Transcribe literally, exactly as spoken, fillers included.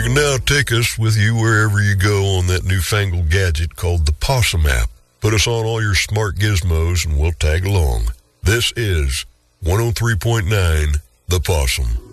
can now take us with you wherever you go on that newfangled gadget called the Possum app. Put us on all your smart gizmos and we'll tag along. This is one oh three point nine The Possum.